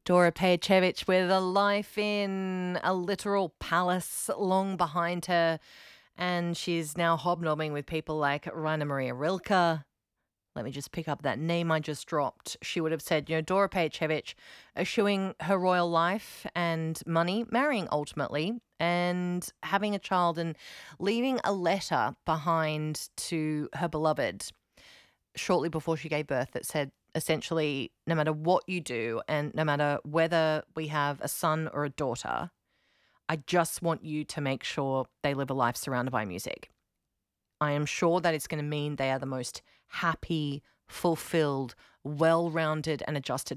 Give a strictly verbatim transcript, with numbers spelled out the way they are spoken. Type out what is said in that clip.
Dora Pejacevic with a life in a literal palace long behind her, and she's now hobnobbing with people like Rainer Maria Rilke. Let me just pick up that name I just dropped. She would have said, you know, Dora Pejacevic eschewing her royal life and money, marrying ultimately, and having a child and leaving a letter behind to her beloved shortly before she gave birth that said, essentially, no matter what you do and no matter whether we have a son or a daughter, I just want you to make sure they live a life surrounded by music. I am sure that it's going to mean they are the most happy, fulfilled, well-rounded and adjusted